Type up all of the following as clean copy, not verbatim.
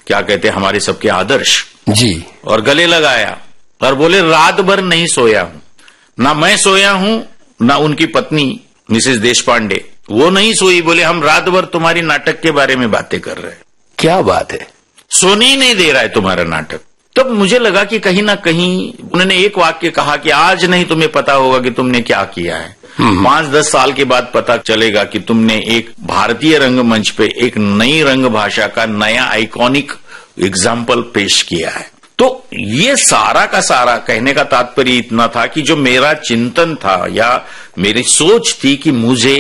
क्या कहते हैं, हमारे सबके आदर्श जी, और गले लगाया और बोले रात भर नहीं सोया हूं, ना मैं सोया हूं ना उनकी पत्नी मिसेस देशपांडे, वो नहीं सोई, बोले हम रात भर तुम्हारी नाटक के बारे में बातें कर रहे हैं। क्या बात है, सोने ही नहीं दे रहा है तुम्हारा नाटक। तब मुझे लगा कि कहीं ना कहीं उन्होंने एक वाक्य कहा कि आज नहीं तुम्हें पता होगा कि तुमने क्या किया है, 5-10 साल के बाद पता चलेगा कि तुमने एक भारतीय रंगमंच पे एक नई रंग भाषा का नया आइकॉनिक एग्जाम्पल पेश किया है। तो ये सारा का सारा कहने का तात्पर्य इतना था कि जो मेरा चिंतन था या मेरी सोच थी कि मुझे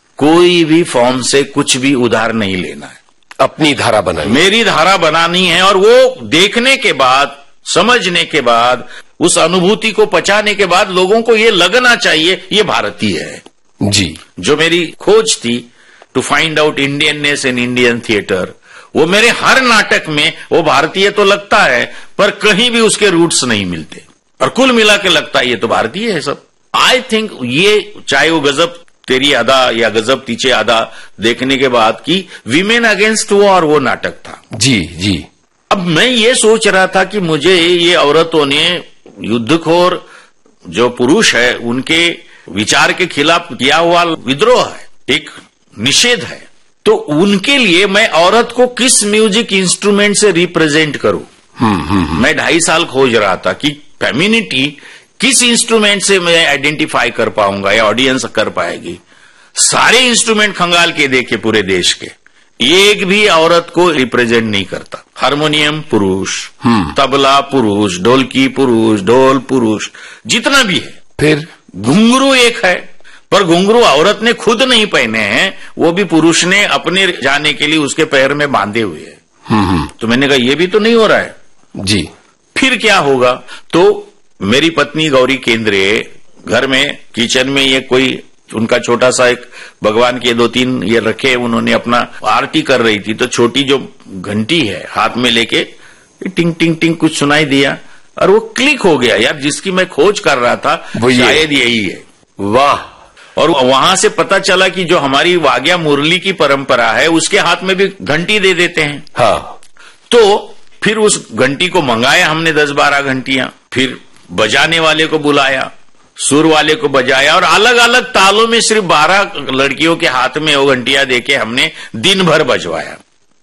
कोई भी फॉर्म से कुछ भी उधार नहीं लेना है, अपनी धारा बनानी, मेरी धारा बनानी है। और वो देखने के बाद, समझने के बाद, उस अनुभूति को पचाने के बाद लोगों को ये लगना चाहिए ये भारतीय है। जी, जो मेरी खोज थी to find out Indianness in Indian theatre, वो मेरे हर नाटक में वो भारतीय तो लगता है पर कहीं भी उसके रूट्स नहीं मिलते, और कुल मिला के लगता है ये तो भारतीय है सब। आई थिंक ये, चाहे वो गजब तेरी अदा या गजब तीछे अदा देखने के बाद की वीमेन अगेंस्ट वॉर वो नाटक था। जी जी। अब मैं ये सोच रहा था कि मुझे ये औरतों ने युद्धखोर जो पुरुष है उनके विचार के खिलाफ किया हुआ विद्रोह है, एक निषेध है, तो उनके लिए मैं औरत को किस म्यूजिक इंस्ट्रूमेंट से रिप्रेजेंट करूं। मैं 2.5 साल खोज रहा था कि फेमिनिटी किस इंस्ट्रूमेंट से मैं आइडेंटिफाई कर पाऊंगा या ऑडियंस कर पाएगी। सारे इंस्ट्रूमेंट खंगाल के देखे पूरे देश के, एक भी औरत को रिप्रेजेंट नहीं करता। हारमोनियम पुरुष, तबला पुरुष, ढोलकी पुरुष, ढोल पुरुष, जितना भी है। फिर घुंघरू एक है, पर घुंघरू औरत ने खुद नहीं पहने हैं, वो भी पुरुष ने अपने जाने के लिए उसके पैर में बांधे हुए है। तो मैंने कहा ये भी तो नहीं हो रहा है जी, फिर क्या होगा। तो मेरी पत्नी गौरी केंद्रे घर में किचन में ये कोई उनका छोटा सा एक भगवान के 2-3 ये रखे, उन्होंने अपना आरती कर रही थी, तो छोटी जो घंटी है हाथ में लेके टिंग टिंग टिंग कुछ सुनाई दिया और वो क्लिक हो गया, यार जिसकी मैं खोज कर रहा था शायद यही है। वाह। और वहां से पता चला कि जो हमारी वाग्या मुरली की परंपरा है उसके हाथ में भी घंटी दे देते हैं। हाँ। तो फिर उस घंटी को मंगाया हमने 10-12 घंटियां, फिर बजाने वाले को बुलाया, सुर वाले को बजाया, और अलग अलग तालों में सिर्फ 12 लड़कियों के हाथ में वो घंटियां देके हमने दिन भर बजवाया,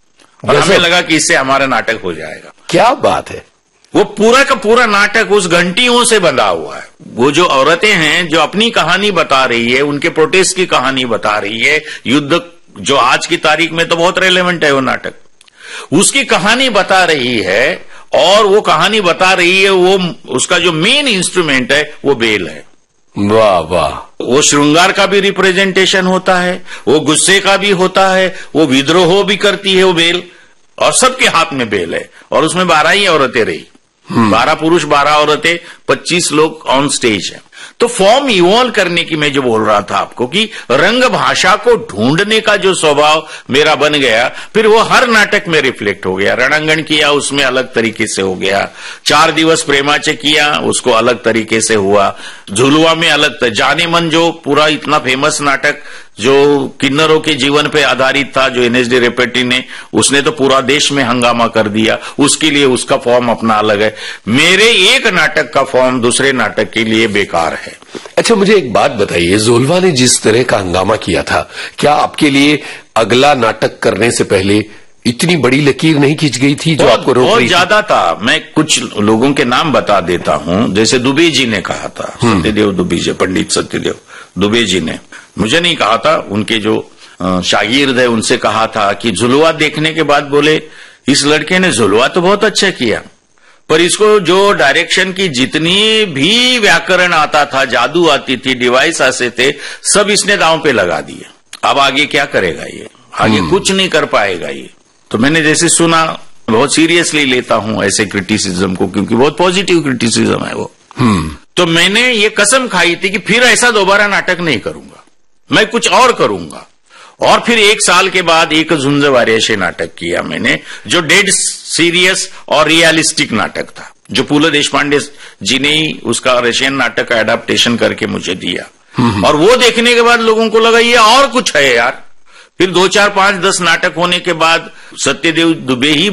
और हमें लगा कि इससे हमारा नाटक हो जाएगा। क्या बात है। वो पूरा का पूरा नाटक उस घंटियों से बंधा हुआ है। वो जो औरतें हैं जो अपनी कहानी बता रही है, उनके प्रोटेस्ट की कहानी बता रही है, युद्ध जो आज की तारीख में तो बहुत रेलेवेंट है वो नाटक, उसकी कहानी बता रही है, और वो कहानी बता रही है, वो उसका जो मेन इंस्ट्रूमेंट है वो बेल है। वाह वाह। वो श्रृंगार का भी रिप्रेजेंटेशन होता है, वो गुस्से का भी होता है, वो विद्रोह भी करती है वो बेल, और सबके हाथ में बेल है, और उसमें 12 ही औरतें रही, 12 पुरुष 12 औरतें, 25 लोग ऑन स्टेज है। तो फॉर्म इवॉल्व करने की मैं जो बोल रहा था आपको कि रंग भाषा को ढूंढने का जो स्वभाव मेरा बन गया, फिर वो हर नाटक में रिफ्लेक्ट हो गया। रणंगण किया उसमें अलग तरीके से हो गया, 4 दिवस प्रेमाचे किया उसको अलग तरीके से हुआ, झुलवा में अलग, जाने मन जो पूरा इतना फेमस नाटक जो किन्नरों के जीवन पे आधारित था, जो NSD रेपेटी ने, उसने तो पूरा देश में हंगामा कर दिया, उसके लिए उसका फॉर्म अपना अलग है। मेरे एक नाटक का फॉर्म दूसरे नाटक के लिए बेकार है। अच्छा, मुझे एक बात बताइए, जोलवा ने जिस तरह का हंगामा किया था, क्या आपके लिए अगला नाटक करने से पहले इतनी बड़ी लकीर नहीं खींच गई थी जो आपको रोक रही थी? बहुत ज्यादा था। मैं कुछ लोगों के नाम बता देता हूं, जैसे दुबे जी ने कहा था, सत्यदेव दुबे जी, पंडित सत्यदेव दुबे जी ने मुझे नहीं कहा था, उनके जो शागिर्द है उनसे कहा था कि झुलवा देखने के बाद बोले इस लड़के ने झुलवा तो बहुत अच्छा किया, पर इसको जो डायरेक्शन की जितनी भी व्याकरण आता था, जादू आती थी, डिवाइस आते थे, सब इसने दांव पे लगा दिए। अब आगे क्या करेगा ये, आगे कुछ नहीं कर पाएगा ये। तो मैंने जैसे सुना, बहुत सीरियसली लेता हूं ऐसे क्रिटिसिज्म को, क्योंकि बहुत पॉजिटिव क्रिटिसिज्म है वो। तो मैंने ये कसम खाई थी कि फिर ऐसा दोबारा नाटक नहीं करूंगा, मैं कुछ और करूंगा। और फिर 1 साल के बाद एक झुंझवारेशे नाटक किया मैंने, जो डेड सीरियस और रियलिस्टिक नाटक था, जो पुल देशपांडे जी ने ही उसका रशियन नाटक का एडाप्टेशन करके मुझे दिया। और वो देखने के बाद लोगों को लगा ये और कुछ है यार। फिर 2, 4, 5, 10 नाटक होने के बाद सत्यदेव दुबे ही